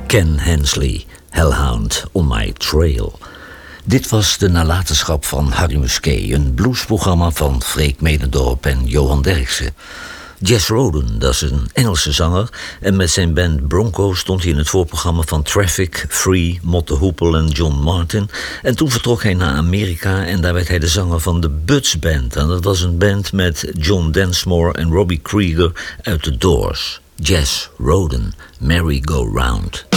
Ken Hensley, Hellhound on My Trail. Dit was de nalatenschap van Harry Musquet, een bluesprogramma van Freek Medendorp en Johan Derksen. Jess Roden, dat is een Engelse zanger, en met zijn band Bronco stond hij in het voorprogramma van Traffic, Free, Mott de Hoepel en John Martin. En toen vertrok hij naar Amerika en daar werd hij de zanger van de Buds Band. En dat was een band met John Densmore en Robbie Krieger uit The Doors. Jess Roden, Merry Go Round.